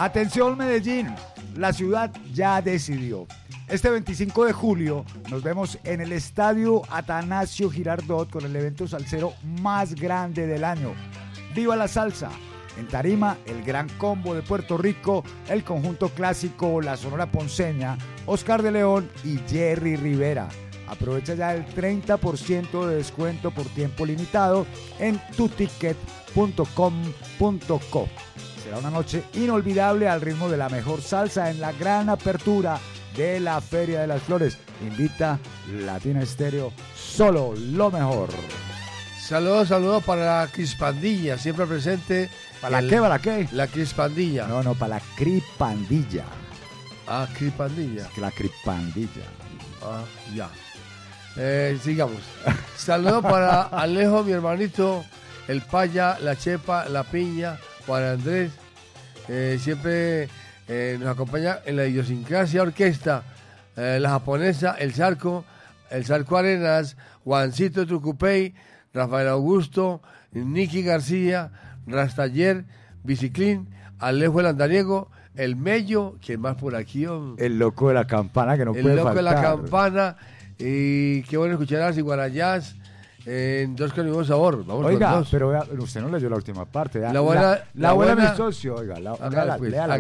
Atención Medellín, la ciudad ya decidió. Este 25 de julio nos vemos en el Estadio Atanasio Girardot con el evento salsero más grande del año. ¡Viva la salsa! En tarima, el Gran Combo de Puerto Rico, el conjunto clásico La Sonora Ponceña, Oscar de León y Jerry Rivera. Aprovecha ya el 30% de descuento por tiempo limitado en tuticket.com.co. Será una noche inolvidable al ritmo de la mejor salsa en la gran apertura de la Feria de las Flores. Invita Latina Estéreo, solo lo mejor. Saludos para la Crispandilla, siempre presente. ¿Para la qué? ¿Para qué? La Crispandilla. No, para la Cripandilla. Ah, Crispandilla. La Cripandilla. Ah, ya. Sigamos. Saludos para Alejo, mi hermanito, el Paya, la Chepa, la Piña, Juan Andrés. Siempre nos acompaña en la idiosincrasia orquesta, la japonesa, el Zarco Arenas, Juancito Trucupey, Rafael Augusto, Nicky García, Rastaller, Biciclín, Alejo el Andariego, el Mello, ¿quién más por aquí? El loco de la campana que no puede faltar. El loco de la campana, y qué bueno escuchar a las Iguarayás en Dos con el mismo sabor. Vamos. Oiga, con dos. pero vea, usted no leyó la última parte. La buena, mi socio, oiga, léala.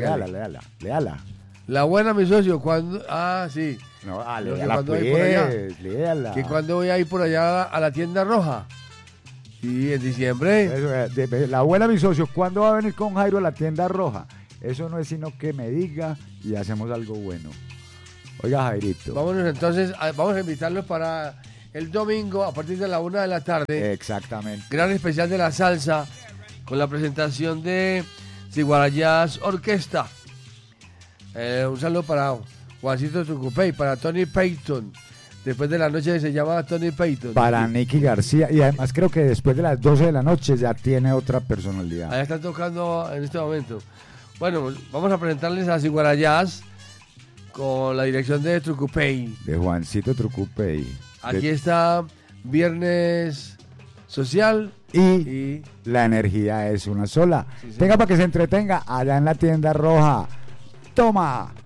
La buena, mi socio, cuando... Ah, sí. No, léala pues, léala. Que cuando voy a ir por allá a la tienda roja. Sí, en diciembre. La buena, mi socio, ¿cuándo va a venir con Jairo a la tienda roja? Eso no es sino que me diga y hacemos algo bueno. Oiga, Jairito. Vámonos entonces, vamos a invitarlos para el domingo a partir de la 1 de la tarde. Exactamente. Gran especial de la salsa con la presentación de Ciguarayás Orquesta. Un saludo para Juancito Trucupey, para Tony Payton. Después de la noche se llama Tony Payton. Para Nicky García. Y además creo que después de las 12 de la noche ya tiene otra personalidad. Allá están tocando en este momento. Bueno, vamos a presentarles a Ciguarayás con la dirección de Trucupey. De Juancito Trucupey. Aquí está Viernes Social. Y la energía es una sola. Sí, tenga para que se entretenga allá en la tienda roja. Toma.